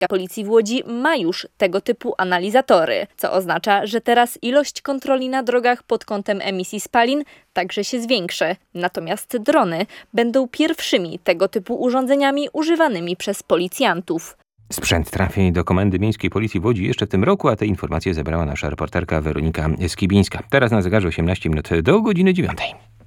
Policji w Łodzi ma już tego typu analizatory, co oznacza, że teraz ilość kontroli na drogach pod kątem emisji spalin także się zwiększy. Natomiast drony będą pierwszymi tego typu urządzeniami używanymi przez policjantów. Sprzęt trafi do Komendy Miejskiej Policji w Łodzi jeszcze w tym roku, a te informacje zebrała nasza reporterka Weronika Skibińska. Teraz na zegarze 18 minut do godziny 9.